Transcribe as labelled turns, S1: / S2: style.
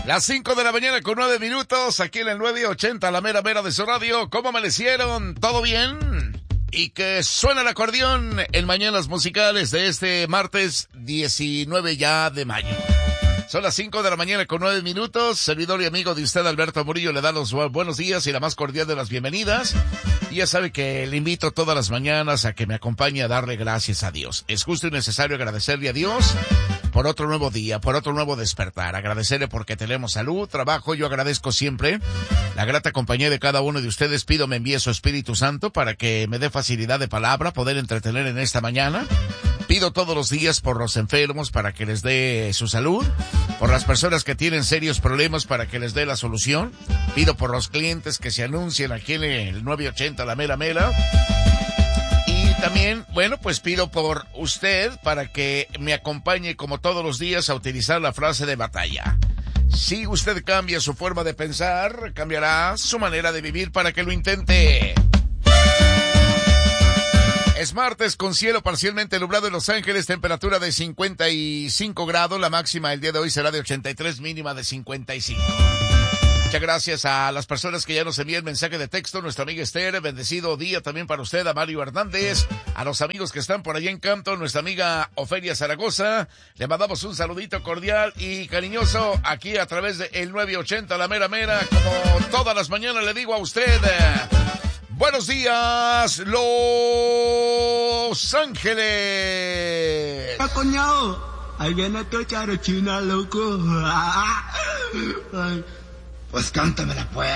S1: Las 5 de la mañana con 9 minutos, aquí en el 980, la mera mera de su radio. ¿Cómo amanecieron? ¿Todo bien? Y que suena el acordeón en Mañanas Musicales de este martes 19 ya de mayo. Son las 5 de la mañana con 9 minutos. Servidor y amigo de usted, Alberto Murillo, le da los buenos días y la más cordial de las bienvenidas. Y ya sabe que le invito todas las mañanas a que me acompañe a darle gracias a Dios. Es justo y necesario agradecerle a Dios por otro nuevo día, por otro nuevo despertar. Agradecerle porque tenemos salud, trabajo. Yo agradezco siempre la grata compañía de cada uno de ustedes. Pido me envíe su Espíritu Santo para que me dé facilidad de palabra, poder entretener en esta mañana. Pido todos los días por los enfermos para que les dé su salud, por las personas que tienen serios problemas para que les dé la solución. Pido por los clientes que se anuncien aquí en el 980 La Mera Mera. Y también, bueno, pues pido por usted para que me acompañe como todos los días a utilizar la frase de batalla. Si usted cambia su forma de pensar, cambiará su manera de vivir para que lo intente. Es martes con cielo parcialmente nublado en Los Ángeles, temperatura de 55 grados, la máxima el día de hoy será de 83, mínima de 55. Muchas gracias a las personas que ya nos envían mensaje de texto, nuestra amiga Esther, bendecido día también para usted, a Mario Hernández, a los amigos que están por allá en Campton, nuestra amiga Ofelia Zaragoza, le mandamos un saludito cordial y cariñoso aquí a través de el 980 La Mera Mera, como todas las mañanas le digo a usted... Buenos días, Los Ángeles.
S2: Coño, ahí viene tu charo china, loco. Pues cántamela, pues.